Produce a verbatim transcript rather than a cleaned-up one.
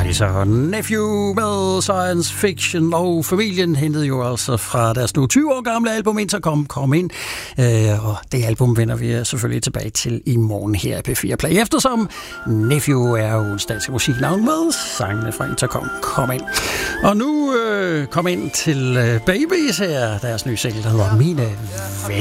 det så Nephew med Science Fiction, og familien hentede jo altså fra deres nu tyve år gamle album Intercom kom ind, øh, og det album vender vi selvfølgelig tilbage til i morgen her i P fire Play, eftersom Nephew er ugens danske musiknavn med sangene fra Intercom kom ind. Og nu øh, kom ind til øh, Babies her, deres nye single, der hedder Mine Venner.